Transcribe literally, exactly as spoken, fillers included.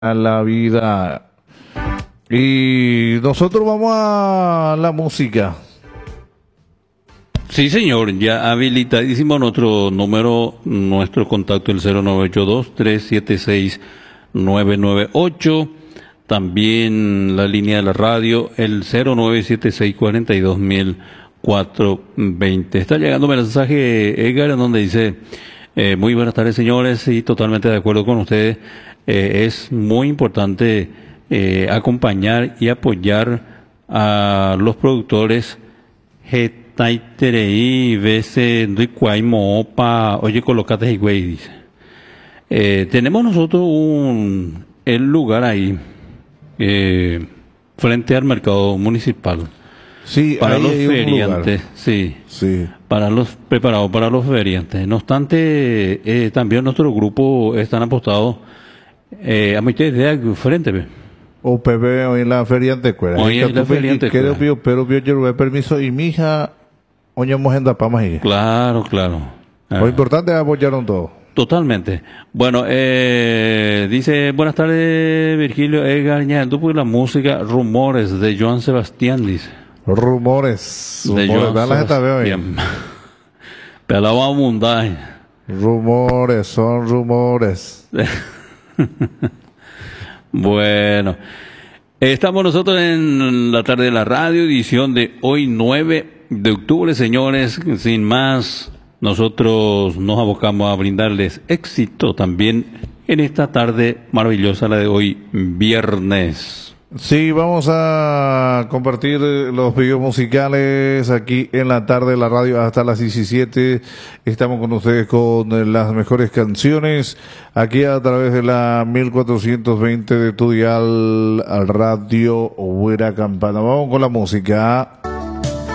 a la vida. Y nosotros vamos a la música. Sí, señor, ya habilitadísimo nuestro número, nuestro contacto, el cero nueve ocho dos, tres siete seis, nueve nueve ocho. También la línea de la radio, el cero nueve siete seis, cuatro dos mil cuatrocientos veinte. Está llegando un mensaje, Edgar, en donde dice, eh, muy buenas tardes, señores, y totalmente de acuerdo con ustedes. Eh, es muy importante eh, acompañar y apoyar a los productores Taiterei, veces Ricuaimo, Opa, oye, colocate y güey, dice. Eh, tenemos nosotros un el lugar ahí, eh, frente al mercado municipal. Sí, para ahí los hay un feriantes, lugar. sí, Sí. para los preparados para los feriantes. No obstante, eh, también nuestro grupo están apostados eh, a mi idea frente. Pe. O P B hoy en la feriante cuera. Hoy en la feriante Quiero cuera. pio, pero pio yo permiso y mi hija oñamos en Dapama y. Claro, claro. Ah. Lo importante es apoyaron todo. Totalmente. Bueno, eh, dice, buenas tardes, Virgilio Edgar, ñando por la música Rumores de Joan Sebastián, dice. Rumores. De Rumores. Joan Vean la gente veo ahí. Sebastián. Pero la vamos a mundar. Rumores, son rumores. Bueno, estamos nosotros en la tarde de la radio, edición de hoy nueve de octubre, señores. Sin más, nosotros nos abocamos a brindarles éxito también en esta tarde maravillosa, la de hoy, viernes. Sí, vamos a compartir los videos musicales aquí en la tarde de la radio hasta las diecisiete. Estamos con ustedes con las mejores canciones aquí a través de la mil cuatrocientos veinte de tu dial al radio Huera Campana. Vamos con la música.